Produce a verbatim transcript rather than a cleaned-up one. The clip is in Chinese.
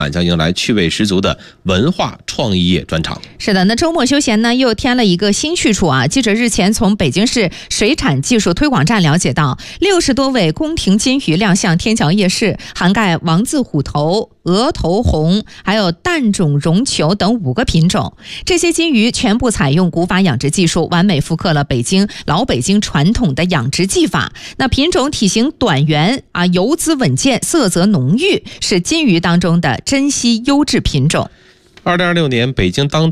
将迎来趣味十足的文化创意业专场。 是的，那周末休闲呢又添了一个新去处啊！记者日前从北京市水产技术推广站了解到，六十多尾宫廷金鱼亮相天桥夜市，涵盖王字虎头、额头红，还有蛋种绒球等五个品种。这些金鱼全部采用古法养殖技术，完美复刻了北京老北京传统的养殖技法。那品种体型短圆啊，游姿稳健，色泽浓郁，是金鱼当中的珍稀优质品种。 二零二六年北京当